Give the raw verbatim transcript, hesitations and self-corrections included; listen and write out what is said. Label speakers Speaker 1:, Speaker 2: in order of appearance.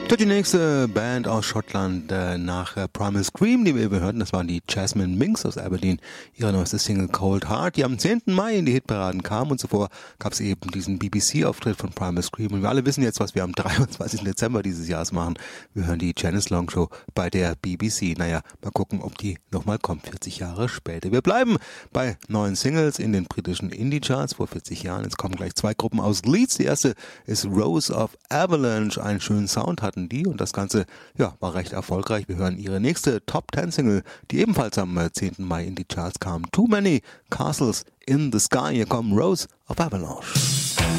Speaker 1: Die nächste Band aus Schottland äh, nach äh, Primal Scream, die wir eben hörten, das waren die Jasmine Minks aus Aberdeen. Ihre neueste Single Cold Heart, die am zehnten Mai in die Hitparaden kam, und zuvor gab es eben diesen B B C-Auftritt von Primal Scream. Und wir alle wissen jetzt, was wir am dreiundzwanzigsten Dezember dieses Jahres machen. Wir hören die Janice Long Show bei der B B C. Naja, mal gucken, ob die nochmal kommt, vierzig Jahre später. Wir bleiben bei neuen Singles in den britischen Indie-Charts vor vierzig Jahren. Jetzt kommen gleich zwei Gruppen aus Leeds. Die erste ist Rose of Avalanche. Einen schönen Sound hatten die, und das Ganze ja, war recht erfolgreich. Wir hören ihre nächste Top Ten Single, die ebenfalls am zehnten Mai in die Charts kam. Too Many Castles in the Sky. Hier kommen Rose of Avalanche.